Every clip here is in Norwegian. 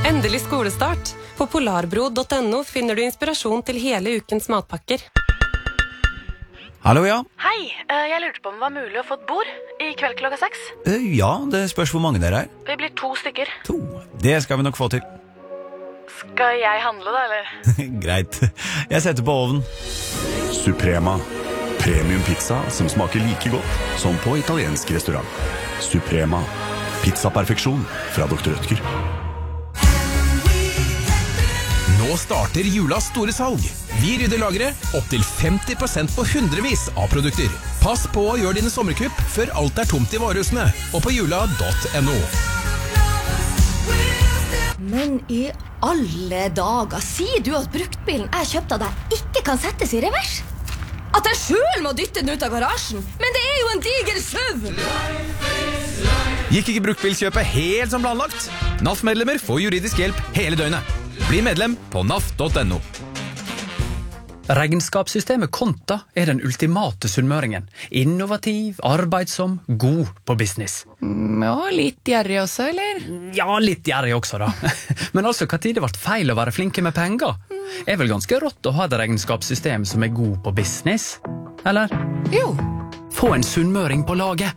Endelig skolestart. På polarbro.no finner du inspirasjon til hele ukens matpakker. Hallo, ja. Hei, jeg lurte på om det var mulig å få et bord i kveld klokka 6. Ja, det spørs hvor mange dere er. Vi blir 2 stykker. 2. Det skal vi nok få til. Skal jeg handle da, eller? Greit. Jeg setter på ovnen. Suprema. Premium pizza som smaker like godt som på italiensk restaurant. Suprema. Pizzaperfeksjon fra Dr. Rødtger. Nå starter julas store salg. Vi rydder lageret opp til 50% på hundrevis av produkter. Pass på å gjøre dine sommerkupp før alt er tomt i varehusene og på jula.no. Men i alle dager, sier du at bruktbilen jeg kjøpte av deg ikke kan settes i revers? At jeg selv må dytte den ut av garasjen? Men det er jo en diger SUV! Gikk ikke bruktbilkjøpet helt som planlagt? NAF-medlemmer får juridisk hjelp hele døgnet. Bli medlem på naf.no. Regnskapssystemet Konta er den ultimate sunnmøringen. Innovativ, arbeidsom, god på business. Ja, litt gjerrig også, eller? Ja, litt gjerrig også da. Men altså, hva tid det ble feil å være flinke med penger? Er vel ganske rått å ha et regnskapssystem som er god på business? Eller? Jo. Få en sunnmøring på laget.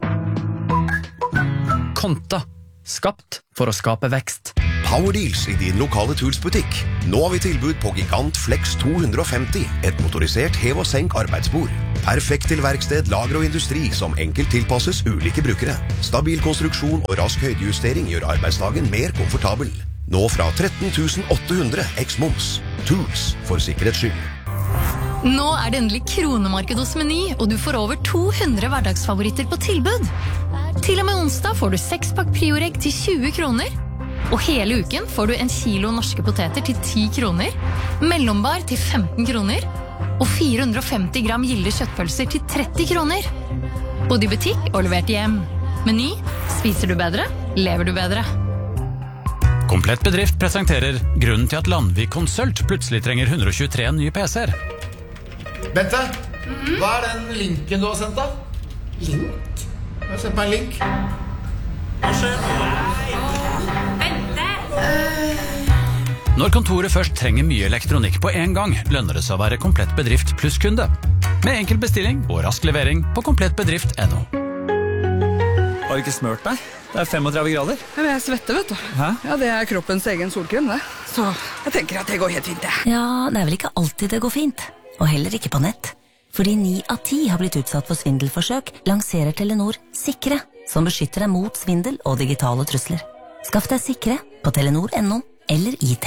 Konta. Skapt for å skape vekst. Power Deals i din lokale Tools-butikk. Nå har vi tilbud på Gigant Flex 250, et motorisert hev- og senk arbeidsbord. Perfekt til verksted, lager og industri som enkelt tilpasses ulike brukere. Stabil konstruksjon og rask høydejustering gjør arbeidsdagen mer komfortabel. Nå fra 13.800 eks-moms. Tools for sikkerhets skyld. Nå er det endelig kronemarked hos Meny, og du får over 200 hverdagsfavoritter på tilbud. Til og med onsdag får du 6-pakk prioregg til 20 kroner. Og hele uken får du 1 kilo norske poteter til 10 kroner, mellombar til 15 kroner, og 450 gram gilde kjøttpølser til 30 kroner. Både i butikk og levert hjem. Meny, spiser du bedre, lever du bedre. Komplett bedrift presenterer grunnen til at Landvik Konsult plutselig trenger 123 nye PC-er. Bente, hva er den linken du har sendt da? Link? Jeg har sendt meg en link. Når kontoret først trenger mye elektronikk på en gang, lønner det seg å være komplett bedrift pluss kunde. Med enkel bestilling og rask levering på komplettbedrift.no. Har du ikke smørt deg? Det er 35 grader. Men jeg svetter, vet du. Hæ? Ja, det er kroppens egen solkrem, det. Så jeg tenker at det går helt fint, det. Ja, det er vel ikke alltid det går fint. Og heller ikke på nett. Fordi 9 av 10 har blitt utsatt for svindelforsøk, lanserer Telenor Sikre, som beskytter deg mot svindel og digitale trusler. Skaff deg Sikre på telenor.no eller i